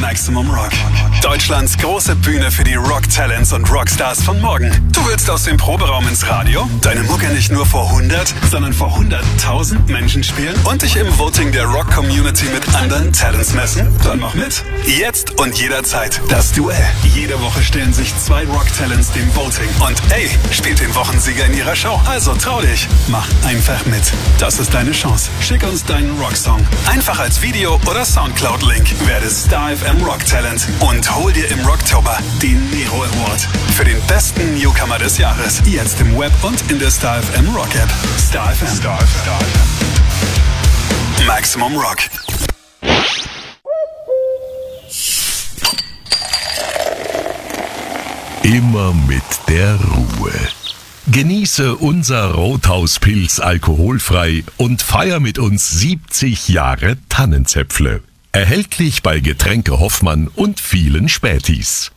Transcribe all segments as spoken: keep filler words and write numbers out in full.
Maximum Rock. Deutschlands große Bühne für die Rock-Talents und Rockstars von morgen. Du willst aus dem Proberaum ins Radio, deine Mucke nicht nur vor hundert, sondern vor hunderttausend Menschen spielen und dich im Voting der Rock-Community mit anderen Talents messen? Dann mach mit. Jetzt und jederzeit das Duell. Jede Woche stellen sich zwei Rock-Talents dem Voting. Und ey, spielt den Wochensieger in ihrer Show. Also trau dich. Mach einfach mit. Das ist deine Chance. Schick uns deinen Rocksong. Einfach als Video oder Soundcloud-Link. Werde Star F M Rock Talent und hol dir im Rocktober den Nero Award für den besten Newcomer des Jahres. Jetzt im Web und in der Star F M Rock App. Star F M. Star F M. Maximum Rock. Immer mit der Ruhe. Genieße unser Rothauspilz alkoholfrei und feier mit uns siebzig Jahre Tannenzäpfle. Erhältlich bei Getränke Hoffmann und vielen Spätis.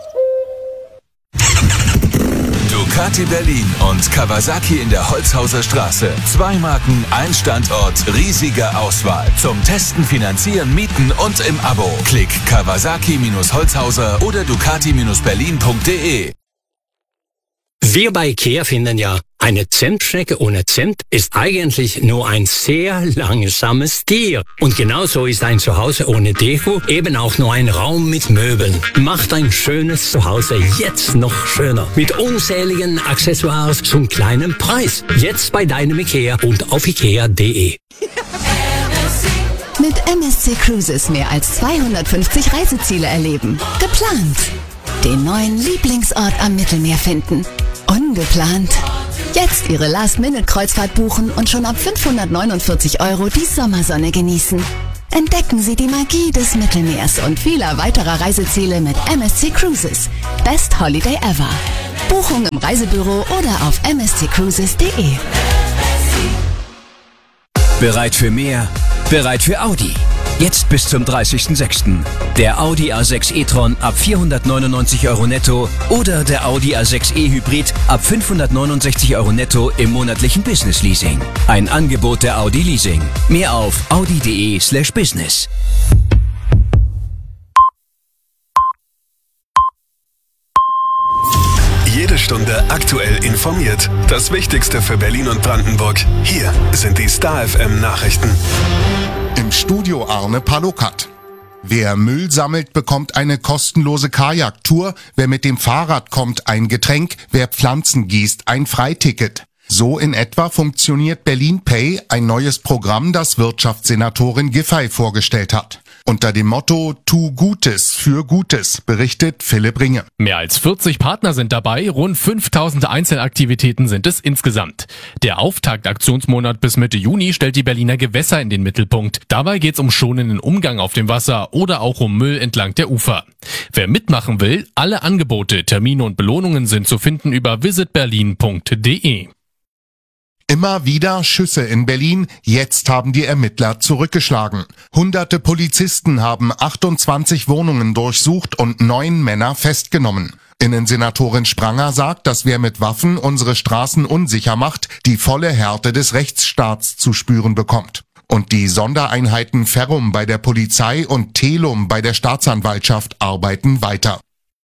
Ducati Berlin und Kawasaki in der Holzhauser Straße. Zwei Marken, ein Standort, riesige Auswahl. Zum Testen, Finanzieren, Mieten und im Abo. Klick Kawasaki Holzhauser oder Ducati Berlin punkt de. Wir bei IKEA finden ja, eine Zentschnecke ohne Zimt ist eigentlich nur ein sehr langsames Tier. Und genauso ist ein Zuhause ohne Deko eben auch nur ein Raum mit Möbeln. Macht ein schönes Zuhause jetzt noch schöner. Mit unzähligen Accessoires zum kleinen Preis. Jetzt bei deinem IKEA und auf ikea punkt de. Mit M S C Cruises mehr als zweihundertfünfzig Reiseziele erleben. Geplant. Den neuen Lieblingsort am Mittelmeer finden. Ungeplant. Jetzt Ihre Last-Minute-Kreuzfahrt buchen und schon ab fünfhundertneunundvierzig Euro die Sommersonne genießen. Entdecken Sie die Magie des Mittelmeers und vieler weiterer Reiseziele mit M S C Cruises. Best Holiday ever. Buchung im Reisebüro oder auf m s c cruises punkt de. Bereit für mehr? Bereit für Audi. Jetzt bis zum dreißigsten sechsten Der Audi A sechs e-tron ab vierhundertneunundneunzig Euro netto oder der Audi A sechs e Hybrid ab fünfhundertneunundsechzig Euro netto im monatlichen Business Leasing. Ein Angebot der Audi Leasing. Mehr auf audi punkt de slash business. Jede Stunde aktuell informiert. Das Wichtigste für Berlin und Brandenburg. Hier sind die Star F M Nachrichten. Im Studio Arne Palokat. Wer Müll sammelt, bekommt eine kostenlose Kajaktour. Wer mit dem Fahrrad kommt, ein Getränk. Wer Pflanzen gießt, ein Freiticket. So in etwa funktioniert Berlin Pay, ein neues Programm, das Wirtschaftssenatorin Giffey vorgestellt hat. Unter dem Motto Tu Gutes für Gutes, berichtet Philipp Ringe. Mehr als vierzig Partner sind dabei, rund fünftausend Einzelaktivitäten sind es insgesamt. Der Auftaktaktionsmonat bis Mitte Juni stellt die Berliner Gewässer in den Mittelpunkt. Dabei geht's um schonenden Umgang auf dem Wasser oder auch um Müll entlang der Ufer. Wer mitmachen will, alle Angebote, Termine und Belohnungen sind zu finden über visit berlin punkt de. Immer wieder Schüsse in Berlin, jetzt haben die Ermittler zurückgeschlagen. Hunderte Polizisten haben achtundzwanzig Wohnungen durchsucht und neun Männer festgenommen. Innensenatorin Spranger sagt, dass wer mit Waffen unsere Straßen unsicher macht, die volle Härte des Rechtsstaats zu spüren bekommt. Und die Sondereinheiten Ferrum bei der Polizei und Telum bei der Staatsanwaltschaft arbeiten weiter.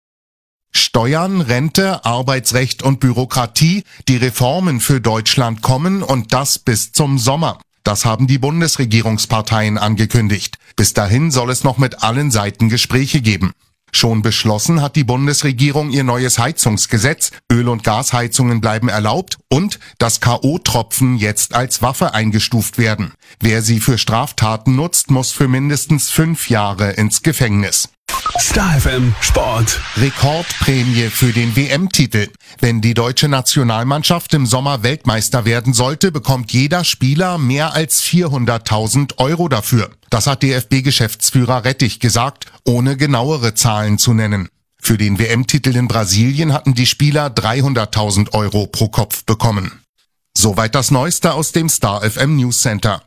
Steuern, Rente, Arbeitsrecht und Bürokratie, die Reformen für Deutschland kommen und das bis zum Sommer. Das haben die Bundesregierungsparteien angekündigt. Bis dahin soll es noch mit allen Seiten Gespräche geben. Schon beschlossen hat die Bundesregierung ihr neues Heizungsgesetz, Öl- und Gasheizungen bleiben erlaubt und dass K O-Tropfen jetzt als Waffe eingestuft werden. Wer sie für Straftaten nutzt, muss für mindestens fünf Jahre ins Gefängnis. Star F M Sport. Rekordprämie für den W M-Titel. Wenn die deutsche Nationalmannschaft im Sommer Weltmeister werden sollte, bekommt jeder Spieler mehr als vierhunderttausend Euro dafür. Das hat D F B-Geschäftsführer Rettich gesagt, ohne genauere Zahlen zu nennen. Für den W M-Titel in Brasilien hatten die Spieler dreihunderttausend Euro pro Kopf bekommen. Soweit das Neueste aus dem Star F M News Center.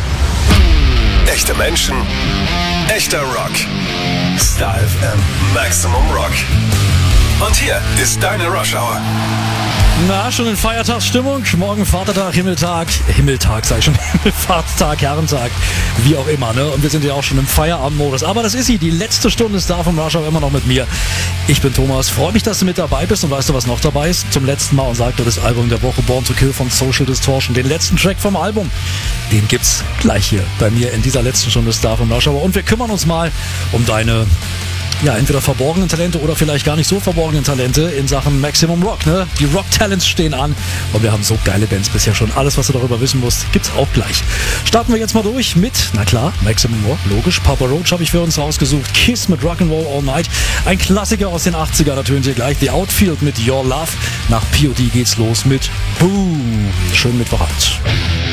Echte Menschen, echter Rock. Star F M Maximum Rock. Und hier ist deine Rush Hour. Na, schon in Feiertagsstimmung. Morgen Vatertag, Himmeltag. Himmeltag, sag ich schon. Himmelfahrtstag, Herrentag. Wie auch immer, ne? Und wir sind ja auch schon im Feierabendmodus. Aber das ist sie. Die letzte Stunde ist da vom Rush Hour immer noch mit mir. Ich bin Thomas. Freue mich, dass du mit dabei bist. Und weißt du, was noch dabei ist? Zum letzten Mal und sagte das Album der Woche Born to Kill von Social Distortion. Den letzten Track vom Album. Den gibt's gleich hier bei mir in dieser letzten Stunde Star vom Rush Hour. Und wir kümmern uns mal um deine, ja, entweder verborgenen Talente oder vielleicht gar nicht so verborgenen Talente in Sachen Maximum Rock, ne? Die Rock Talents stehen an und wir haben so geile Bands bisher schon. Alles, was du darüber wissen musst, gibt's auch gleich. Starten wir jetzt mal durch mit, na klar, Maximum Rock, logisch. Papa Roach habe ich für uns rausgesucht. Kiss mit Rock'n'Roll All Night. Ein Klassiker aus den achtzigern, ertönt hier gleich. The Outfield mit Your Love. Nach P O D geht's los mit Boom. Schönen Mittwochabend.